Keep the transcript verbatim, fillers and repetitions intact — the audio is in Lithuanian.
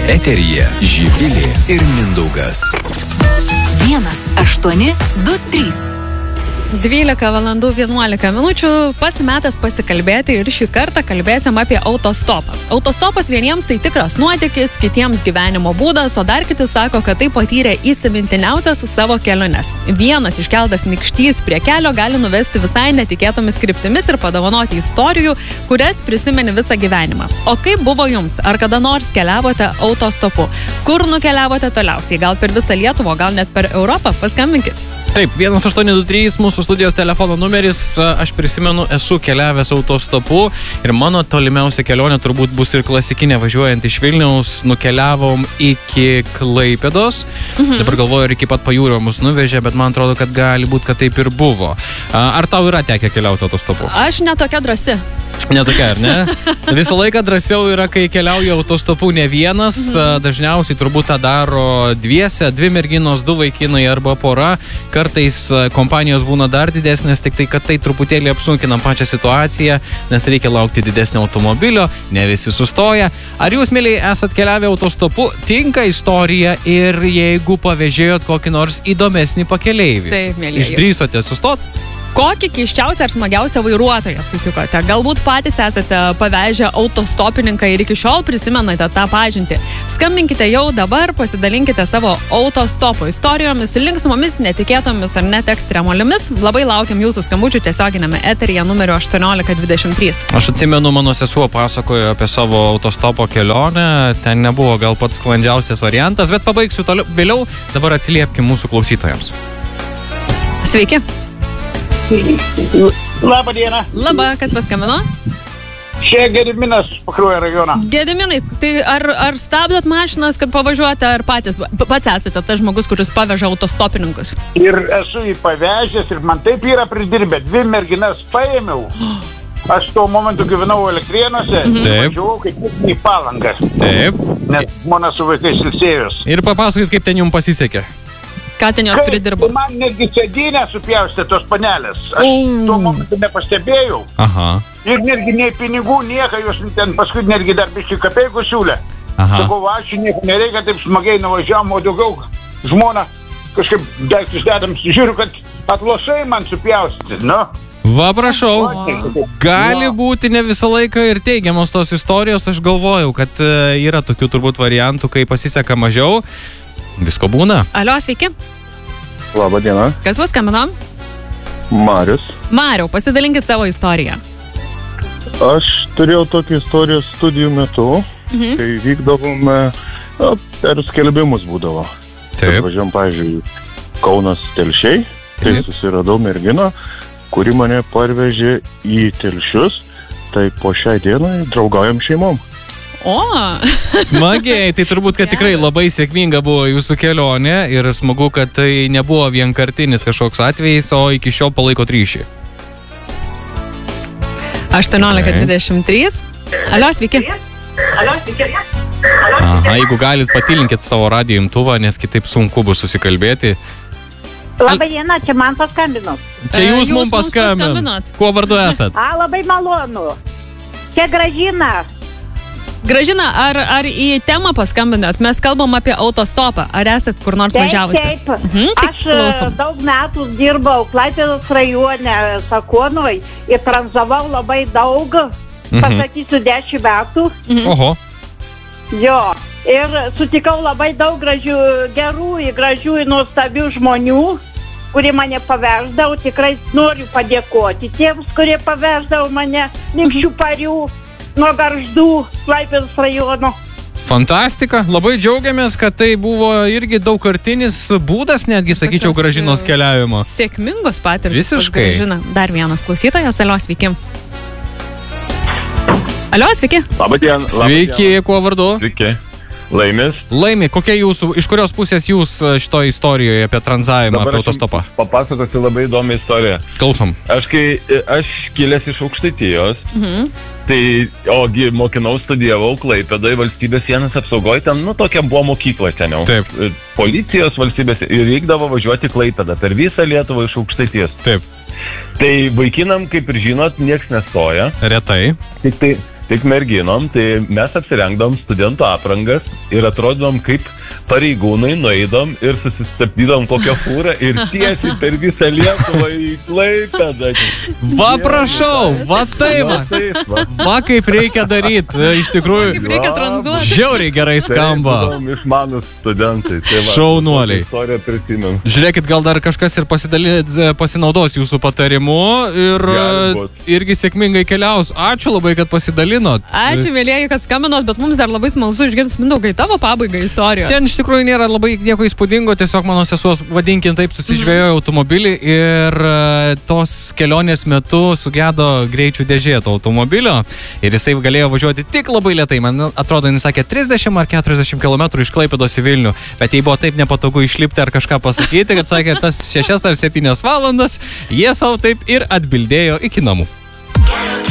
Eteryje Živilė ir Mindaugas. vienas aštuoni du trys. dvylika valandų vienuolika minučių, pats metas pasikalbėti ir šį kartą kalbėsim apie autostopą. Autostopas vieniems tai tikras nuotykis, kitiems gyvenimo būdas, o dar kiti sako, kad tai patyrė įsimintiniausias savo keliones. Vienas iškeltas nykštys prie kelio gali nuvesti visai netikėtomis kryptimis ir padovanoti istorijų, kurias prisimeni visą gyvenimą. O kaip buvo jums? Ar kada nors keliavote autostopu? Kur nukeliavote toliausiai? Gal per visą Lietuvą, gal net per Europą? Paskambinkit. Taip, vienas aštuoni du trys mūsų studijos telefono numeris. Aš prisimenu, esu keliavęs autostopu ir mano tolimiausia kelionė turbūt bus ir klasikinė, važiuojant iš Vilniaus. Nukeliavom iki Klaipėdos. Mhm. Dabar galvoju, ir iki pat Pajūrio mus nuvežė, bet man atrodo, kad gali būti, kad taip ir buvo. Ar tau yra tekę keliauti autostopu? Aš netokia drąsi. Netokia, ar ne? Visą laiką drąsiau yra, kai keliauja autostopu ne vienas. Mhm. Dažniausiai turbūt tą daro dviese, dvi merginos, du vaikinai arba pora. Kartais kompanijos būna dar didesnės, tik tai, kad tai truputėlį apsunkina pačią situaciją, nes reikia laukti didesnio automobilio, ne visi sustoja. Ar jūs, mėlyje, esat keliavę autostopu? Tinka istorija ir jeigu pavežėjot kokį nors įdomesnį pakeleivį. Taip, mėlyje. Išdrįsote sustot? Kokį keisčiausią ar smagiausią vairuotoją sutikote? Galbūt patys esate pavežę autostopininką ir iki šiol prisimenate tą pažintį. Skambinkite jau dabar, pasidalinkite savo autostopo istorijomis, linksmomis, netikėtomis ar net ekstremaliomis. Labai laukiam jūsų skambučių tiesioginėme eteryje numeriu aštuoniolika dvidešimt trys. Aš atsimenu, mano sesuo pasakojo apie savo autostopo kelionę. Ten nebuvo gal pats sklandžiausias variantas, bet pabaigsiu toliau, vėliau. Dabar atsiliepkim mūsų klausytojams. Sveiki. Labą dieną. Labą, kas paskambino? Čia Gediminas, Pakruojo rajono. Gediminai, tai ar, ar stabdot mašinas, kad pavažiuoti, ar patys, pats esate tas žmogus, kuris paveža autostopininkus? Ir esu jį pavežęs ir man taip yra pridirbę. Dvi merginas paėmiau. Aš tuo momentu gyvenau Elektrėnuose. Mhm. Važiavau kaip į Palangas. Taip. Nes žmona su vaikais ilsėjus. Ir papasakokit, kaip ten jums pasisekė. Ką ten jos pridirbo? Man netgi sėdynę supjaustė tos panelės. Aš mm. tuo momentu nepastebėjau. Aha. Ir netgi nei pinigų, nieko, jos ten paskui netgi dar biškį kapeikų siūlė. Aha. Sakau, ačiū, nieko nereikia, taip smagiai nuvažiavom, o daugiau žmona kažkaip daiktus dedam, žiūriu, kad atlošai man supjaustyti, nu. Va, prašau, gali būti ne visą laiką ir teigiamos tos istorijos. Aš galvojau, kad yra tokių turbūt variantų, kai pasiseka mažiau. Visko būna. Alio, sveiki. Labą dieną. Kas paskambino? Marius. Mariau, pasidalinkit savo istoriją. Aš turėjau tokią istoriją studijų metu, mhm. kai vykdavome, na, per skelbimus būdavo. Taip. Važiavom, pavyzdžiui, Kaunas Telšiai, tai mhm. susiradau merginą, kuri mane parvežė į Telšius, tai po šiai dienai draugaujam šeimom. O, smagiai, tai turbūt, kad tikrai labai sėkminga buvo jūsų kelionė ir smagu, kad tai nebuvo vienkartinis kažkoks atvejis, o iki šiol palaikot ryšį. aštuoniolika dvidešimt trys. Alio, sveiki. Alio, sveiki. Aha, jeigu galit, patilinkit savo radijo imtuvą, nes kitaip sunku bus susikalbėti. Labą dieną, čia man paskambinot. Čia jūs, jūs mums paskambinot. Kuo vardu esat? A, labai malonu. Čia Gražina. Gražina, ar, ar į temą paskambinot? Mes kalbam apie autostopą. Ar esat kur nors važiavusi? Taip, taip. Mhm, aš klausom. Daug metų dirbau Klaipėdos rajone, Sakonoj, ir tranzavau labai daug, mhm. pasakysiu dešimt metų. Mhm. Oho. Jo, ir sutikau labai daug gražių, gerų, gražių ir nuostabių žmonių, kurie mane paveždavo. Tikrai noriu padėkoti tiems, kurie paveždavo mane Nikščių parių. Nuo Gargždų, Klaipėdos rajono. Fantastika, labai džiaugiamės, kad tai buvo irgi daugkartinis būdas, netgi, sakyčiau, Gražinos keliavimo. Sėkmingos patirtys. Visiškai. Gražina. Dar vienas klausytojas, Alio, sveiki. Alio, sveiki. Labą dieną. Sveiki, kuo vardu? Sveiki. Laimis. Laimi, kokia jūsų, iš kurios pusės jūs šitoje istorijoje apie tranzavimą, Dabar apie autostopą? Papasakosiu labai įdomią istoriją. Klausom. Aš kai, aš kilęs iš Aukštaitijos, Mhm. tai, ogi mokinau, studijavau Klaipėdoje valstybės sienos apsaugoje, ten, nu, tokia buvo mokykla ten jau. Taip. Policijos valstybės ir reikdavo važiuoti Klaipėdą per visą Lietuvą iš Aukštaitijos. Taip. Tai vaikinam, kaip ir žinot, nieks nestoja. Retai. Tik tai tik merginom, tai mes apsirengdom studentų aprangas ir atrodom kaip pareigūnai, nueidom ir susistabdydom kokią fūrą ir tiesiai per visą Lietuvą į Klaipėdą. Va, prašau, va taip, va. taip, va. Va, kaip reikia daryti. Iš tikrųjų, Kaip reikia tranzuoti. žiauriai gerai skamba. Tai buvom išmanus studentai. Tai va, Šaunuoliai. Istoriją prisimenu. Žiūrėkit, gal dar kažkas ir pasidali- pasinaudos jūsų patarimu ir Gali būt. irgi sėkmingai keliaus. Ačiū labai, kad pasidalinot. Ačiū, mėlyjeji, kad skambinot, bet mums dar labai smalsu išgirsti, Mindaugai, tavo pabaigą istorijos. Ten iš tikrųjų nėra labai nieko įspūdingo, tiesiog mano sesuos, vadinkim taip, susižvėjo automobilį ir e, tos kelionės metu sugedo greičių dėžė to automobilio ir jisai galėjo važiuoti tik labai lėtai. Man atrodo, jis sakė trisdešimt ar keturiasdešimt kilometrų iš Klaipėdos į Vilnių, bet jai buvo taip nepatogu išlipti ar kažką pasakyti, kad sakė, tas šešias ar septynias valandas jie savo taip ir atbildėjo iki namų.